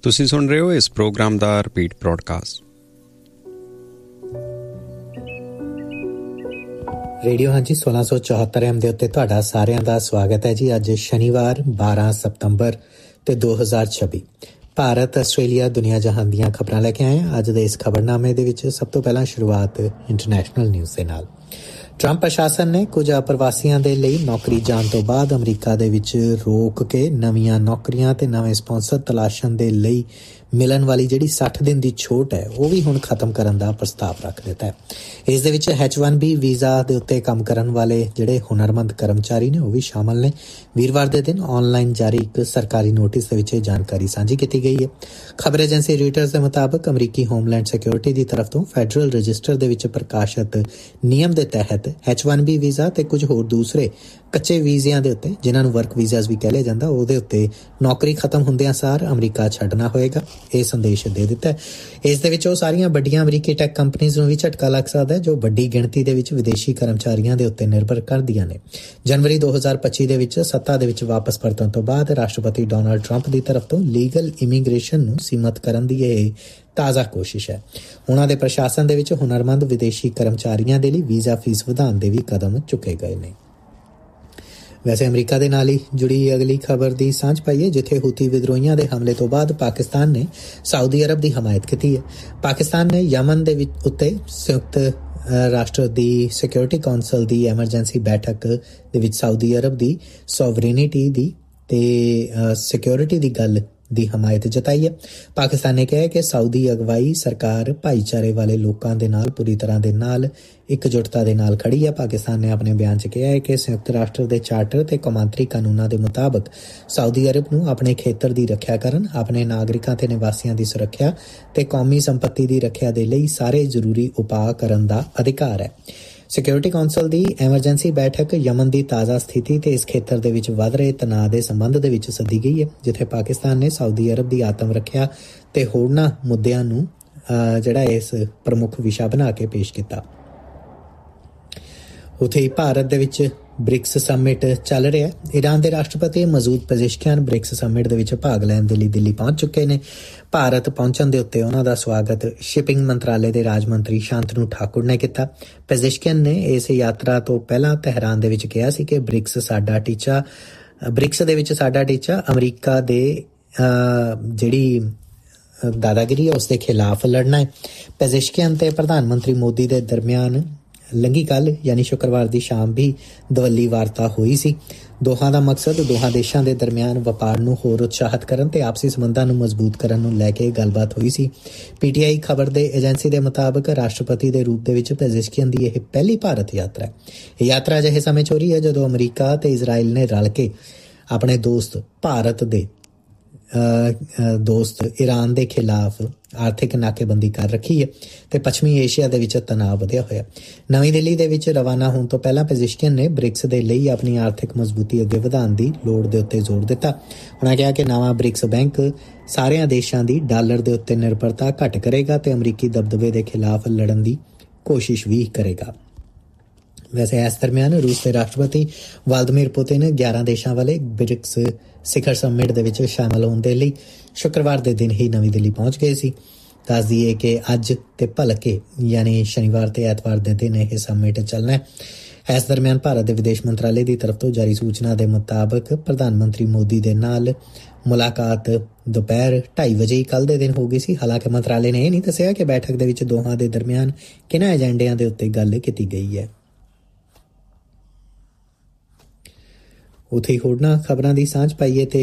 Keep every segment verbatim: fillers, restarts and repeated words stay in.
ਤੁਸੀਂ ਸੁਣ ਰਹੇ ਹੋ ਇਸ ਪ੍ਰੋਗਰਾਮ ਦਾ ਰਿਪੀਟ ਬ੍ਰੌਡਕਾਸਟ। ਰੇਡੀਓ ਹਾਂਜੀ ਸੋਲਾਂ ਸੌ ਚੌਹੱਤਰ ਐਮ ਦੇ ਉੱਤੇ ਤੁਹਾਡਾ ਸਾਰਿਆਂ ਦਾ ਸਵਾਗਤ ਹੈ ਜੀ। ਅੱਜ ਸ਼ਨੀਵਾਰ ਬਾਰਾਂ ਸਤੰਬਰ ਤੇ ਦੋ ਹਜ਼ਾਰ ਛੱਬੀ। ਭਾਰਤ, ਆਸਟ੍ਰੇਲੀਆ, ਦੁਨੀਆ ਜਹਾਨ ਦੀਆਂ ਖਬਰਾਂ ਲੈ ਕੇ ਆਏ ਹਾਂ ਅੱਜ ਦੇ ਇਸ ਖਬਰਨਾਮੇ ਦੇ ਵਿੱਚ। ਸਭ ਤੋਂ ਪਹਿਲਾਂ ਸ਼ੁਰੂਆਤ ਇੰਟਰਨੈਸ਼ਨਲ ਨਿਊਜ਼ ਦੇ ਨਾਲ। ਟਰੰਪ ਪ੍ਰਸ਼ਾਸਨ ਨੇ ਕੁਝ ਅਪਰਵਾਸੀਆਂ ਦੇ ਲਈ ਨੌਕਰੀ ਜਾਣ ਤੋਂ ਬਾਅਦ ਅਮਰੀਕਾ ਦੇ ਵਿੱਚ ਰੋਕ ਕੇ ਨਵੀਆਂ ਨੌਕਰੀਆਂ ਤੇ ਨਵੇਂ ਸਪਾਂਸਰ ਤਲਾਸ਼ਣ ਦੇ ਲਈ ਮਿਲਣ ਵਾਲੀ ਜਿਹੜੀ ਸੱਠ ਦਿਨ ਦੀ ਛੋਟ ਹੈ ਉਹ ਵੀ ਹੁਣ ਖਤਮ ਕਰਨ ਦਾ ਪ੍ਰਸਤਾਵ ਰੱਖ ਦਿੱਤਾ ਹੈ। ਇਸ ਦੇ ਵਿੱਚ ਐਚ ਵਨ ਬੀ ਵੀਜ਼ਾ ਦੇ ਉੱਤੇ ਕੰਮ ਕਰਨ ਵਾਲੇ ਜਿਹੜੇ ਹੁਨਰਮੰਦ ਕਰਮਚਾਰੀ ਨੇ ਉਹ ਵੀ ਸ਼ਾਮਲ ਨੇ। ਵੀਰਵਾਰ ਦੇ ਦਿਨ ਆਨਲਾਈਨ ਜਾਰੀ ਇੱਕ ਸਰਕਾਰੀ ਨੋਟਿਸ ਦੇ ਵਿੱਚ ਇਹ ਜਾਣਕਾਰੀ ਸਾਂਝੀ ਕੀਤੀ ਗਈ ਹੈ। ਖਬਰ ਏਜੰਸੀ ਰॉयटर्स ਦੇ ਮੁਤਾਬਕ ਅਮਰੀਕੀ ਹੋਮਲੈਂਡ ਸਿਕਿਉਰਿਟੀ ਦੀ ਤਰਫ ਤੋਂ ਫੈਡਰਲ ਰਜਿਸਟਰ ਦੇ ਵਿੱਚ ਪ੍ਰਕਾਸ਼ਿਤ ਨਿਯਮ ਦੇ ਤਹਿਤ ਐਚ ਵਨ ਬੀ ਵੀਜ਼ਾ ਤੇ ਕੁਝ ਹੋਰ ਦੂਸਰੇ ਕੱਚੇ ਵੀਜ਼ਿਆਂ ਦੇ ਉੱਤੇ, ਜਿਨ੍ਹਾਂ ਨੂੰ ਵਰਕ ਵੀਜ਼ਾਸ ਵੀ ਕਹਿ ਲਿਆ ਜਾਂਦਾ, ਉਹਦੇ ਉੱਤੇ ਨੌਕਰੀ ਖਤਮ ਹੁੰਦਿਆਂ ਸਾਰ ਅਮਰੀਕਾ ਛੱਡਣਾ ਹੋਏਗਾ। ਇਹ ਸੰਦੇਸ਼ ਦੇ ਦਿੱਤਾ ਹੈ। ਇਸ ਦੇ ਵਿੱਚ ਉਹ ਸਾਰੀਆਂ ਵੱਡੀਆਂ ਅਮਰੀਕੀ ਟੈਕ ਕੰਪਨੀਆਂ ਨੂੰ ਵੀ ਝਟਕਾ ਲੱਗ ਸਕਦਾ ਹੈ ਜੋ ਵੱਡੀ ਗਿਣਤੀ ਦੇ ਵਿੱਚ ਵਿਦੇਸ਼ੀ ਕਰਮਚਾਰੀਆਂ ਦੇ ਉੱਤੇ ਨਿਰਭਰ ਕਰਦੀਆਂ ਨੇ। ਜਨਵਰੀ ਦੋ ਹਜ਼ਾਰ ਪੱਚੀ ਦੇ ਵਿੱਚ ਸੱਤਾ ਦੇ ਵਿੱਚ ਵਾਪਸ ਪਰਤਣ ਤੋਂ ਬਾਅਦ ਰਾਸ਼ਟਰਪਤੀ ਡੋਨਾਲਡ ਟਰੰਪ ਦੀ ਤਰਫ ਤੋਂ ਲੀਗਲ ਇਮੀਗ੍ਰੇਸ਼ਨ ਨੂੰ ਸੀਮਤ ਕਰਨ ਦੀ ਇਹ ਤਾਜ਼ਾ ਕੋਸ਼ਿਸ਼ ਹੈ। ਉਹਨਾਂ ਦੇ ਪ੍ਰਸ਼ਾਸਨ ਦੇ ਵਿੱਚ ਹੁਨਰਮੰਦ ਵਿਦੇਸ਼ੀ ਕਰਮਚਾਰੀਆਂ ਦੇ ਲਈ ਵੀਜ਼ਾ ਫੀਸ ਵਧਾਉਣ ਦੇ ਵੀ ਕਦਮ ਚੁੱਕੇ ਗਏ ਨੇ। ਵੈਸੇ ਅਮਰੀਕਾ ਦੇ ਨਾਲ ਹੀ ਜੁੜੀ ਅਗਲੀ ਖਬਰ ਦੀ ਸਾਂਝ ਪਾਈਏ, ਜਿੱਥੇ ਹੂਥੀ ਵਿਦਰੋਹੀਆਂ ਦੇ ਹਮਲੇ ਤੋਂ ਬਾਅਦ ਪਾਕਿਸਤਾਨ ਨੇ ਸਾਊਦੀ ਅਰਬ ਦੀ ਹਮਾਇਤ ਕੀਤੀ ਹੈ। ਪਾਕਿਸਤਾਨ ਨੇ ਯਮਨ ਦੇ ਵਿੱਚ ਉੱਤੇ ਸੰਯੁਕਤ ਰਾਸ਼ਟਰ ਦੀ ਸਿਕਿਉਰਿਟੀ ਕੌਂਸਲ ਦੀ ਐਮਰਜੈਂਸੀ ਬੈਠਕ ਦੇ ਵਿੱਚ ਸਾਊਦੀ ਅਰਬ ਦੀ ਸੋਵਰੇਨਿਟੀ ਦੀ ਤੇ ਸਿਕਿਉਰਿਟੀ ਦੀ ਗੱਲ ਦੀ ਹਮਾਇਤ ਜਤਾਈ ਹੈ। ਪਾਕਿਸਤਾਨ ਨੇ ਕਿਹਾ ਹੈ ਕਿ ਸਾਊਦੀ ਅਗਵਾਈ ਸਰਕਾਰ ਭਾਈਚਾਰੇ ਵਾਲੇ ਲੋਕਾਂ ਦੇ ਨਾਲ ਪੂਰੀ ਤਰ੍ਹਾਂ ਦੇ ਨਾਲ ਇਕਜੁੱਟਤਾ ਦੇ ਨਾਲ ਖੜੀ ਹੈ। ਪਾਕਿਸਤਾਨ ਨੇ ਆਪਣੇ ਬਿਆਨ 'ਚ ਕਿਹਾ ਹੈ ਕਿ ਸੰਯੁਕਤ ਰਾਸ਼ਟਰ ਦੇ ਚਾਰਟਰ ਤੇ ਕੌਮਾਂਤਰੀ ਕਾਨੂੰਨਾਂ ਦੇ ਮੁਤਾਬਕ ਸਾਊਦੀ ਅਰਬ ਨੂੰ ਆਪਣੇ ਖੇਤਰ ਦੀ ਰੱਖਿਆ ਕਰਨ, ਆਪਣੇ ਨਾਗਰਿਕਾਂ ਤੇ ਨਿਵਾਸੀਆਂ ਦੀ ਸੁਰੱਖਿਆ ਤੇ ਕੌਮੀ ਸੰਪਤੀ ਦੀ ਰੱਖਿਆ ਦੇ ਲਈ ਸਾਰੇ ਜ਼ਰੂਰੀ ਉਪਾਅ ਕਰਨ ਦਾ ਅਧਿਕਾਰ ਹੈ। ਸਿਕਿਉਰਿਟੀ ਕੌਂਸਲ ਦੀ ਐਮਰਜੈਂਸੀ ਬੈਠਕ ਯਮਨ ਦੀ ਤਾਜ਼ਾ ਸਥਿਤੀ ਤੇ ਇਸ ਖੇਤਰ ਦੇ ਵਿੱਚ ਵੱਧ ਰਹੇ ਤਣਾਅ ਦੇ ਸੰਬੰਧ ਦੇ ਵਿੱਚ ਸੱਦੀ ਗਈ ਹੈ, ਜਿੱਥੇ ਪਾਕਿਸਤਾਨ ਨੇ ਸਾਊਦੀ ਅਰਬ ਦੀ ਆਤਮ ਰੱਖਿਆ ਤੇ ਹੋਰਨਾਂ ਮੁੱਦਿਆਂ ਨੂੰ ਜਿਹੜਾ ਇਸ ਪ੍ਰਮੁੱਖ ਵਿਸ਼ਾ ਬਣਾ ਕੇ ਪੇਸ਼ ਕੀਤਾ। ਉੱਥੇ ਹੀ ਭਾਰਤ ਦੇ ਵਿੱਚ ਬ੍ਰਿਕਸ ਸਮਿਟ ਚੱਲ ਰਿਹਾ। ਈਰਾਨ ਦੇ ਰਾਸ਼ਟਰਪਤੀ ਮਸੂਦ ਪੇਜ਼ੇਸ਼ਕਿਆਨ ਬ੍ਰਿਕਸ ਸਮਿਟ ਦੇ ਵਿੱਚ ਭਾਗ ਲੈਣ ਦੇ ਲਈ ਦਿੱਲੀ ਪਹੁੰਚ ਚੁੱਕੇ ਨੇ। ਭਾਰਤ ਪਹੁੰਚਣ ਦੇ ਉੱਤੇ ਉਹਨਾਂ ਦਾ ਸਵਾਗਤ ਸ਼ਿਪਿੰਗ ਮੰਤਰਾਲੇ ਦੇ ਰਾਜ ਮੰਤਰੀ ਸ਼ਾਂਤਨੂ ਠਾਕੁਰ ਨੇ ਕੀਤਾ। ਪੇਜ਼ੇਸ਼ਕਿਆਨ ਨੇ ਇਸ ਯਾਤਰਾ ਤੋਂ ਪਹਿਲਾਂ ਤਹਿਰਾਨ ਦੇ ਵਿੱਚ ਕਿਹਾ ਸੀ ਕਿ ਬ੍ਰਿਕਸ ਸਾਡਾ ਟੀਚਾ ਬ੍ਰਿਕਸ ਦੇ ਵਿੱਚ ਸਾਡਾ ਟੀਚਾ ਅਮਰੀਕਾ ਦੇ ਜਿਹੜੀ ਦਾਦਾਗਿਰੀ ਹੈ ਉਸ ਦੇ ਖਿਲਾਫ ਲੜਨਾ ਹੈ। ਪੇਜ਼ੇਸ਼ਕਿਆਨ ਤੇ ਪ੍ਰਧਾਨ ਮੰਤਰੀ ਮੋਦੀ ਦੇ ਦਰਮਿਆਨ ਲੰਘੀ ਕੱਲ ਯਾਨੀ ਸ਼ੁੱਕਰਵਾਰ ਦੀ ਸ਼ਾਮ ਵੀ ਦਵੱਲੀ ਵਾਰਤਾ ਹੋਈ ਸੀ। ਦੋਹਾਂ ਦਾ ਮਕਸਦ ਦੋਹਾਂ ਦੇਸ਼ਾਂ ਦੇ ਦਰਮਿਆਨ ਵਪਾਰ ਨੂੰ ਹੋਰ ਉਤਸ਼ਾਹਿਤ ਕਰਨ ਤੇ ਆਪਸੀ ਸੰਬੰਧਾਂ ਨੂੰ ਮਜ਼ਬੂਤ ਕਰਨ ਨੂੰ ਲੈ ਕੇ ਗੱਲਬਾਤ ਹੋਈ ਸੀ। ਪੀਟੀਆਈ ਖਬਰ ਦੇ ਏਜੰਸੀ ਦੇ ਮੁਤਾਬਕ ਰਾਸ਼ਟਰਪਤੀ ਦੇ ਰੂਪ ਦੇ ਵਿੱਚ ਪੇਜ਼ੇਸ਼ਕਿਆਨ ਦੀ ਇਹ ਪਹਿਲੀ ਭਾਰਤ ਯਾਤਰਾ ਹੈ। ਇਹ ਯਾਤਰਾ ਅਜਿਹੇ ਸਮੇਂ 'ਚ ਹੋ ਰਹੀ ਹੈ ਜਦੋਂ ਅਮਰੀਕਾ ਤੇ ਇਜ਼ਰਾਈਲ ਨੇ ਰਲ ਕੇ ਆਪਣੇ ਦੋਸਤ ਭਾਰਤ ਦੇ ਦੋਸਤ ਈਰਾਨ ਦੇ ਖਿਲਾਫ ਆਰਥਿਕ ਨਾਕੇਬੰਦੀ ਕਰ ਰੱਖੀ ਹੈ ਤੇ ਪੱਛਮੀ ਏਸ਼ੀਆ ਦੇ ਵਿੱਚ ਤਣਾਅ ਵਧਿਆ ਹੋਇਆ। ਨਵੀਂ ਦਿੱਲੀ ਦੇ ਵਿੱਚ ਰਵਾਨਾ ਹੋਣ ਤੋਂ ਪਹਿਲਾਂ ਪੇਜ਼ੇਸ਼ਕਿਆਨ ਨੇ ਬ੍ਰਿਕਸ ਦੇ ਲਈ ਆਪਣੀ ਆਰਥਿਕ ਮਜ਼ਬੂਤੀ ਅੱਗੇ ਵਧਾਉਣ ਦੀ ਲੋੜ ਦੇ ਉੱਤੇ ਜ਼ੋਰ ਦਿੱਤਾ। ਉਹਨਾਂ ਕਿਹਾ ਕਿ ਨਵਾਂ ਬ੍ਰਿਕਸ ਬੈਂਕ ਸਾਰਿਆਂ ਦੇਸ਼ਾਂ ਦੀ ਡਾਲਰ ਦੇ ਉੱਤੇ ਨਿਰਭਰਤਾ ਘੱਟ ਕਰੇਗਾ ਤੇ ਅਮਰੀਕੀ ਦਬਦਬੇ ਦੇ ਖਿਲਾਫ ਲੜਨ ਦੀ ਕੋਸ਼ਿਸ਼ ਵੀ ਕਰੇਗਾ। ਵੈਸੇ ਇਸ ਦਰਮਿਆਨ ਰੂਸ ਦੇ ਰਾਸ਼ਟਰਪਤੀ ਵਲਾਦੀਮੀਰ ਪੁਤਿਨ ਗਿਆਰਾਂ ਦੇਸ਼ਾਂ ਵਾਲੇ ਬ੍ਰਿਕਸ ਸਿਖਰ ਸਮਿਟ ਦੇ ਵਿੱਚ ਸ਼ਾਮਲ ਹੋਣ ਦੇ ਲਈ ਸ਼ੁੱਕਰਵਾਰ ਦੇ ਦਿਨ ਹੀ ਨਵੀਂ ਦਿੱਲੀ ਪਹੁੰਚ ਗਏ ਸੀ। ਦੱਸ ਦਈਏ ਕਿ ਅੱਜ ਤੇ ਭਲਕੇ ਯਾਨੀ ਸ਼ਨੀਵਾਰ ਤੇ ਐਤਵਾਰ ਦੇ ਦਿਨ ਇਹ ਸਮਿਟ ਚੱਲਣਾ ਹੈ। ਇਸ ਦਰਮਿਆਨ ਭਾਰਤ ਦੇ ਵਿਦੇਸ਼ ਮੰਤਰਾਲੇ ਦੀ ਤਰਫ ਤੋਂ ਜਾਰੀ ਸੂਚਨਾ ਦੇ ਮੁਤਾਬਕ ਪ੍ਰਧਾਨ ਮੰਤਰੀ ਮੋਦੀ ਦੇ ਨਾਲ ਮੁਲਾਕਾਤ ਦੁਪਹਿਰ ਢਾਈ ਵਜੇ ਕੱਲ੍ਹ ਦੇ ਦਿਨ ਹੋ ਗਈ ਸੀ। ਹਾਲਾਂਕਿ ਮੰਤਰਾਲੇ ਨੇ ਇਹ ਨਹੀਂ ਦੱਸਿਆ ਕਿ ਬੈਠਕ ਦੇ ਵਿੱਚ ਦੋਹਾਂ ਦੇ ਦਰਮਿਆਨ ਕਿਹਨਾਂ ਏਜੰਡਿਆਂ ਦੇ ਉੱਤੇ ਗੱਲ ਕੀਤੀ ਗਈ ਹੈ। ਉੱਥੇ ਹੀ ਹੋਰਨਾਂ ਖਬਰਾਂ ਦੀ ਸਾਂਝ ਪਾਈਏ ਤੇ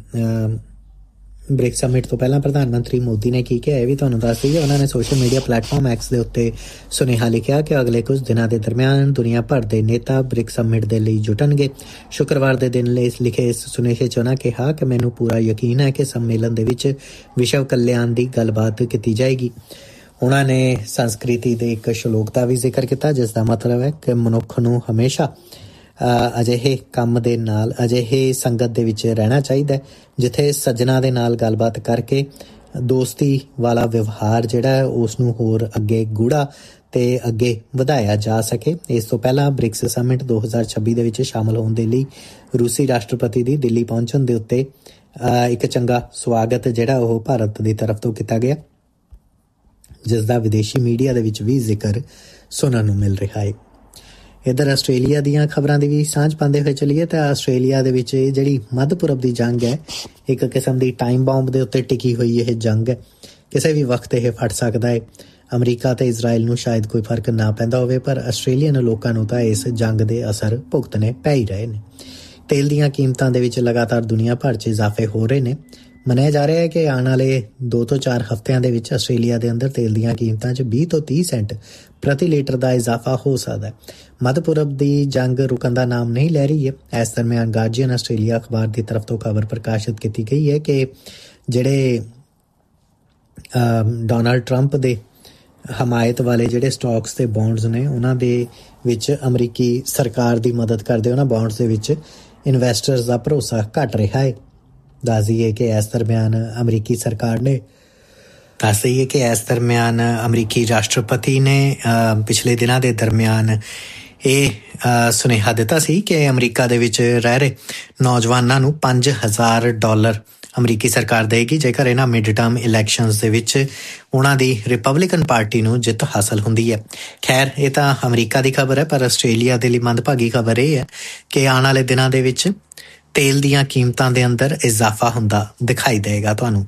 ਬ੍ਰਿਕਸ ਸਮਿਟ ਤੋਂ ਪਹਿਲਾਂ ਪ੍ਰਧਾਨ ਮੰਤਰੀ ਮੋਦੀ ਨੇ ਕੀ ਕਿਹਾ ਇਹ ਵੀ ਤੁਹਾਨੂੰ ਦੱਸ ਦਈਏ। ਉਹਨਾਂ ਨੇ ਸੋਸ਼ਲ ਮੀਡੀਆ ਪਲੇਟਫਾਰਮ ਐਕਸ ਦੇ ਉੱਤੇ ਸੁਨੇਹਾ ਲਿਖਿਆ ਕਿ ਅਗਲੇ ਕੁਝ ਦਿਨਾਂ ਦੇ ਦਰਮਿਆਨ ਦੁਨੀਆ ਭਰ ਦੇ ਨੇਤਾ ਬ੍ਰਿਕਸ ਸਮਿਟ ਦੇ ਲਈ ਜੁਟਣਗੇ। ਸ਼ੁੱਕਰਵਾਰ ਦੇ ਦਿਨ ਲਈ ਲਿਖੇ ਇਸ ਸੁਨੇਹੇ 'ਚ ਉਹਨਾਂ ਕਿਹਾ ਕਿ ਮੈਨੂੰ ਪੂਰਾ ਯਕੀਨ ਹੈ ਕਿ ਸੰਮੇਲਨ ਦੇ ਵਿੱਚ ਵਿਸ਼ਵ ਕਲਿਆਣ ਦੀ ਗੱਲਬਾਤ ਕੀਤੀ ਜਾਏਗੀ। ਉਹਨਾਂ ਨੇ ਸੰਸਕ੍ਰਿਤੀ ਦੇ ਇੱਕ ਸ਼ਲੋਕ ਦਾ ਵੀ ਜ਼ਿਕਰ ਕੀਤਾ, ਜਿਸ ਦਾ ਮਤਲਬ ਹੈ ਕਿ ਮਨੁੱਖ ਨੂੰ ਹਮੇਸ਼ਾ ਅਜਿਹੇ ਕੰਮ ਦੇ ਨਾਲ ਅਜਿਹੇ ਸੰਗਤ ਦੇ ਵਿੱਚ ਰਹਿਣਾ ਚਾਹੀਦਾ ਜਿੱਥੇ ਸੱਜਣਾ ਦੇ ਨਾਲ ਗੱਲਬਾਤ ਕਰਕੇ ਦੋਸਤੀ ਵਾਲਾ ਵਿਵਹਾਰ ਜਿਹੜਾ ਹੈ ਉਸ ਨੂੰ ਹੋਰ ਅੱਗੇ ਗੂੜਾ ਤੇ ਅੱਗੇ ਵਧਾਇਆ ਜਾ ਸਕੇ। ਇਸ ਤੋਂ ਪਹਿਲਾਂ ਬ੍ਰਿਕਸ ਸਮਿਟ ਦੋ ਹਜ਼ਾਰ ਛੱਬੀ ਦੇ ਵਿੱਚ ਸ਼ਾਮਲ ਹੋਣ ਦੇ ਲਈ ਰੂਸੀ ਰਾਸ਼ਟਰਪਤੀ ਦੀ ਦਿੱਲੀ ਪਹੁੰਚਣ ਦੇ ਉੱਤੇ ਇੱਕ ਚੰਗਾ ਸਵਾਗਤ ਜਿਹੜਾ ਉਹ ਭਾਰਤ ਦੀ ਤਰਫ ਤੋਂ ਕੀਤਾ ਗਿਆ, ਜਿਸ ਦਾ ਵਿਦੇਸ਼ੀ ਮੀਡੀਆ ਦੇ ਵਿੱਚ ਵੀ ਜ਼ਿਕਰ ਸੁਣਨ ਨੂੰ ਮਿਲ ਰਿਹਾ ਹੈ। ਇੱਧਰ ਆਸਟ੍ਰੇਲੀਆ ਦੀਆਂ ਖਬਰਾਂ ਦੀ ਵੀ ਸਾਂਝ ਪਾਉਂਦੇ ਹੋਏ ਚੱਲੀਏ ਤਾਂ ਆਸਟ੍ਰੇਲੀਆ ਦੇ ਵਿੱਚ ਜਿਹੜੀ ਮੱਧ ਪੂਰਬ ਦੀ ਜੰਗ ਹੈ, ਇੱਕ ਕਿਸਮ ਦੀ ਟਾਈਮ ਬੰਬ ਦੇ ਉੱਤੇ ਟਿਕੀ ਹੋਈ ਇਹ ਜੰਗ ਹੈ। ਕਿਸੇ ਵੀ ਵਕਤ ਇਹ ਫਟ ਸਕਦਾ ਹੈ। ਅਮਰੀਕਾ ਅਤੇ ਇਜ਼ਰਾਈਲ ਨੂੰ ਸ਼ਾਇਦ ਕੋਈ ਫਰਕ ਨਾ ਪੈਂਦਾ ਹੋਵੇ, ਪਰ ਆਸਟ੍ਰੇਲੀਅਨ ਲੋਕਾਂ ਨੂੰ ਤਾਂ ਇਸ ਜੰਗ ਦੇ ਅਸਰ ਭੁਗਤਣੇ ਪੈ ਹੀ ਰਹੇ ਨੇ। ਤੇਲ ਦੀਆਂ ਕੀਮਤਾਂ ਦੇ ਵਿੱਚ ਲਗਾਤਾਰ ਦੁਨੀਆ ਭਰ 'ਚ ਇਜ਼ਾਫੇ ਹੋ ਰਹੇ ਨੇ। ਮੰਨਿਆ ਜਾ ਰਿਹਾ ਹੈ ਕਿ ਆਉਣ ਵਾਲੇ ਦੋ ਤੋਂ ਚਾਰ ਹਫ਼ਤਿਆਂ ਦੇ ਵਿੱਚ ਆਸਟ੍ਰੇਲੀਆ ਦੇ ਅੰਦਰ ਤੇਲ ਦੀਆਂ ਕੀਮਤਾਂ 'ਚ ਵੀਹ ਤੋਂ ਤੀਹ ਸੈਂਟ ਪ੍ਰਤੀ ਲੀਟਰ ਦਾ ਇਜ਼ਾਫਾ ਹੋ ਸਕਦਾ ਹੈ। ਮੱਧ ਪੂਰਬ ਦੀ ਜੰਗ ਰੁਕਣ ਦਾ ਨਾਮ ਨਹੀਂ ਲੈ ਰਹੀ ਹੈ। ਇਸ ਦਰਮਿਆਨ ਗਾਰਡੀਅਨ ਆਸਟ੍ਰੇਲੀਆ ਅਖਬਾਰ ਦੀ ਤਰਫ ਤੋਂ ਖਬਰ ਪ੍ਰਕਾਸ਼ਿਤ ਕੀਤੀ ਗਈ ਹੈ ਕਿ ਜਿਹੜੇ ਡੋਨਾਲਡ ਟਰੰਪ ਦੇ ਹਮਾਇਤ ਵਾਲੇ ਜਿਹੜੇ ਸਟਾਕਸ ਤੇ ਬੌਂਡਸ ਨੇ, ਉਹਨਾਂ ਦੇ ਵਿੱਚ ਅਮਰੀਕੀ ਸਰਕਾਰ ਦੀ ਮਦਦ ਕਰਦੇ ਉਹਨਾਂ ਬੌਂਡਸ ਦੇ ਵਿੱਚ ਇਨਵੈਸਟਰਸ ਦਾ ਭਰੋਸਾ ਘਟ ਰਿਹਾ ਹੈ। ਦੱਸ ਦਈਏ ਕਿ ਇਸ ਦਰਮਿਆਨ ਅਮਰੀਕੀ ਸਰਕਾਰ ਨੇ ਦੱਸ ਦਈਏ ਕਿ ਇਸ ਦਰਮਿਆਨ ਅਮਰੀਕੀ ਰਾਸ਼ਟਰਪਤੀ ਨੇ ਪਿਛਲੇ ਦਿਨਾਂ ਦੇ ਦਰਮਿਆਨ ਇਹ ਸੁਨੇਹਾ ਦਿੱਤਾ ਸੀ ਕਿ ਅਮਰੀਕਾ ਦੇ ਵਿੱਚ ਰਹਿ ਰਹੇ ਨੌਜਵਾਨਾਂ ਨੂੰ ਪੰਜ ਹਜ਼ਾਰ ਡਾਲਰ ਅਮਰੀਕੀ ਸਰਕਾਰ ਦੇਗੀ ਜੇਕਰ ਇਹਨਾਂ ਮਿਡ ਟਰਮ ਇਲੈਕਸ਼ਨਸ ਦੇ ਵਿੱਚ ਉਹਨਾਂ ਦੀ ਰਿਪਬਲਿਕਨ ਪਾਰਟੀ ਨੂੰ ਜਿੱਤ ਹਾਸਲ ਹੁੰਦੀ ਹੈ। ਖੈਰ, ਇਹ ਤਾਂ ਅਮਰੀਕਾ ਦੀ ਖਬਰ ਹੈ, ਪਰ ਆਸਟ੍ਰੇਲੀਆ ਦੇ ਲਈ ਮੰਦਭਾਗੀ ਖਬਰ ਇਹ ਹੈ ਕਿ ਆਉਣ ਵਾਲੇ ਦਿਨਾਂ ਦੇ ਵਿੱਚ ਤੇਲ ਦੀਆਂ ਕੀਮਤਾਂ ਦੇ ਅੰਦਰ ਇਜ਼ਾਫਾ ਹੁੰਦਾ ਦਿਖਾਈ ਦੇਗਾ ਤੁਹਾਨੂੰ।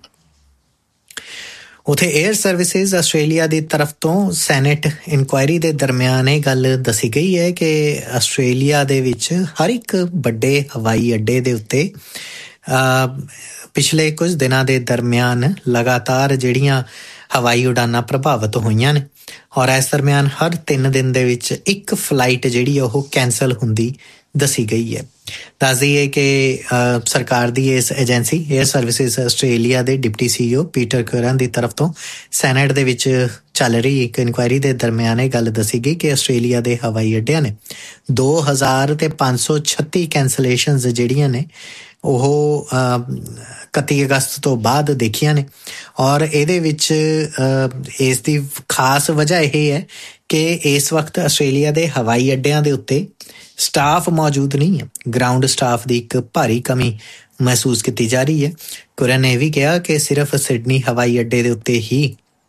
ਉੱਥੇ ਏਅਰ ਸਰਵਿਸਿਜ਼ ਆਸਟ੍ਰੇਲੀਆ ਦੀ ਤਰਫ ਤੋਂ ਸੈਨੇਟ ਇਨਕੁਆਇਰੀ ਦੇ ਦਰਮਿਆਨ ਇਹ ਗੱਲ ਦੱਸੀ ਗਈ ਹੈ ਕਿ ਆਸਟ੍ਰੇਲੀਆ ਦੇ ਵਿੱਚ ਹਰ ਇੱਕ ਵੱਡੇ ਹਵਾਈ ਅੱਡੇ ਦੇ ਉੱਤੇ ਪਿਛਲੇ ਕੁਝ ਦਿਨਾਂ ਦੇ ਦਰਮਿਆਨ ਲਗਾਤਾਰ ਜਿਹੜੀਆਂ ਹਵਾਈ ਉਡਾਨਾਂ ਪ੍ਰਭਾਵਿਤ ਹੋਈਆਂ ਨੇ, ਔਰ ਇਸ ਦਰਮਿਆਨ ਹਰ ਤਿੰਨ ਦਿਨ ਦੇ ਵਿੱਚ ਇੱਕ ਫਲਾਈਟ ਜਿਹੜੀ ਉਹ ਕੈਂਸਲ ਹੁੰਦੀ ਦੱਸੀ ਗਈ ਹੈ। ਦੱਸ ਦਈਏ ਕਿ ਸਰਕਾਰ ਦੀ ਇਸ ਏਜੰਸੀ ਏਅਰ ਸਰਵਿਸਿਜ਼ ਆਸਟ੍ਰੇਲੀਆ ਦੇ ਡਿਪਟੀ ਸੀਈਓ ਪੀਟਰ ਕਰਨ ਦੀ ਤਰਫ ਤੋਂ ਸੈਨੇਟ ਦੇ ਵਿੱਚ ਚੱਲ ਰਹੀ ਇੱਕ ਇਨਕੁਆਇਰੀ ਦੇ ਦਰਮਿਆਨ ਇਹ ਗੱਲ ਦੱਸੀ ਗਈ ਕਿ ਆਸਟ੍ਰੇਲੀਆ ਦੇ ਹਵਾਈ ਅੱਡਿਆਂ ਨੇ ਦੋ ਹਜ਼ਾਰ ਤੇ ਪੰਜ ਸੌ ਛੱਤੀ ਕੈਂਸਲੇਸ਼ਨਸ ਜਿਹੜੀਆਂ ਨੇ ਉਹ ਇਕੱਤੀ ਅਗਸਤ ਤੋਂ ਬਾਅਦ ਦੇਖੀਆਂ ਨੇ, ਔਰ ਇਹਦੇ ਵਿੱਚ ਇਸ ਦੀ ਖਾਸ ਵਜ੍ਹਾ ਇਹ ਹੈ ਕਿ ਇਸ ਵਕਤ ਆਸਟ੍ਰੇਲੀਆ ਦੇ ਹਵਾਈ ਅੱਡਿਆਂ ਦੇ ਉੱਤੇ ਸਟਾਫ ਮੌਜੂਦ ਨਹੀਂ ਹੈ। ਗਰਾਊਂਡ ਸਟਾਫ ਦੀ ਇੱਕ ਭਾਰੀ ਕਮੀ ਮਹਿਸੂਸ ਕੀਤੀ ਜਾ ਰਹੀ ਹੈ। ਕੁਰਨ ਨੇ ਇਹ ਵੀ ਕਿਹਾ ਕਿ ਸਿਰਫ ਸਿਡਨੀ ਹਵਾਈ ਅੱਡੇ ਦੇ ਉੱਤੇ ਹੀ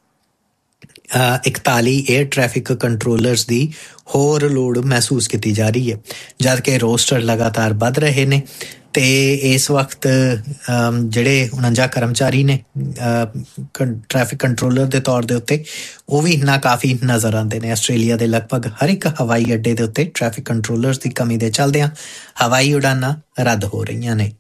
ਇਕਤਾਲੀ ਏਅਰ ਟ੍ਰੈਫਿਕ ਕੰਟਰੋਲਰਸ ਦੀ ਹੋਰ ਲੋੜ ਮਹਿਸੂਸ ਕੀਤੀ ਜਾ ਰਹੀ ਹੈ, ਜਦ ਕਿ ਰੋਸਟਰ ਲਗਾਤਾਰ ਵੱਧ ਰਹੇ ਨੇ ਤੇ ਇਸ ਵਕਤ ਜਿਹੜੇ ਉਣੰਜਾ ਕਰਮਚਾਰੀ ਨੇ ਟ੍ਰੈਫਿਕ ਕੰਟਰੋਲਰ ਦੇ ਤੌਰ ਦੇ ਉੱਤੇ ਉਹ ਵੀ ਨਾਕਾਫੀ ਨਜ਼ਰ ਆਉਂਦੇ ਨੇ। ਆਸਟ੍ਰੇਲੀਆ ਦੇ ਲਗਭਗ ਹਰ ਇੱਕ ਹਵਾਈ ਅੱਡੇ ਦੇ ਉੱਤੇ ਟ੍ਰੈਫਿਕ ਕੰਟਰੋਲਰਸ ਦੀ ਕਮੀ ਦੇ ਚੱਲਦਿਆਂ ਹਵਾਈ ਉਡਾਨਾਂ ਰੱਦ ਹੋ ਰਹੀਆਂ ਨੇ।